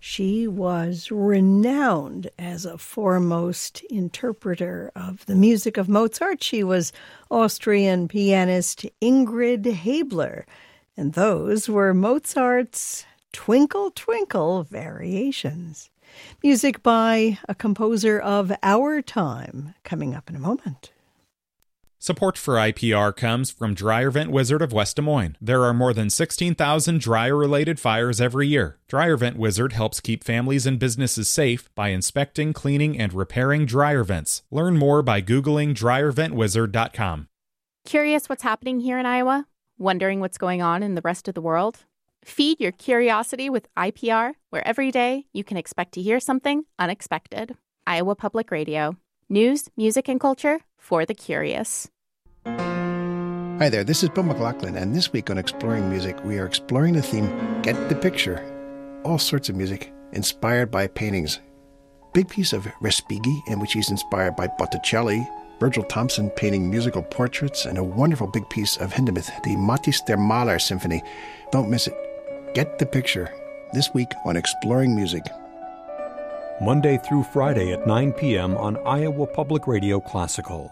She was renowned as a foremost interpreter of the music of Mozart. She was Austrian pianist Ingrid Haebler, and those were Mozart's Twinkle, Twinkle variations. Music by a composer of our time, coming up in a moment. Support for IPR comes from Dryer Vent Wizard of West Des Moines. There are more than 16,000 dryer-related fires every year. Dryer Vent Wizard helps keep families and businesses safe by inspecting, cleaning, and repairing dryer vents. Learn more by Googling dryerventwizard.com. Curious what's happening here in Iowa? Wondering what's going on in the rest of the world? Feed your curiosity with IPR, where every day you can expect to hear something unexpected. Iowa Public Radio. News, music, and culture for the curious. Hi there, this is Bill McLaughlin, and this week on Exploring Music, we are exploring the theme, Get the Picture. All sorts of music, inspired by paintings. Big piece of Respighi, in which he's inspired by Botticelli, Virgil Thomson painting musical portraits, and a wonderful big piece of Hindemith, the Matthäus der Maler Symphony. Don't miss it. Get the Picture, this week on Exploring Music. Monday through Friday at 9 p.m. on Iowa Public Radio Classical.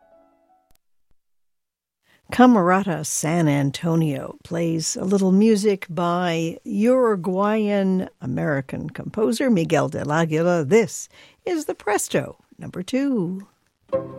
Camerata San Antonio plays a little music by Uruguayan-American composer Miguel del Aguila. This is the Presto, number 2.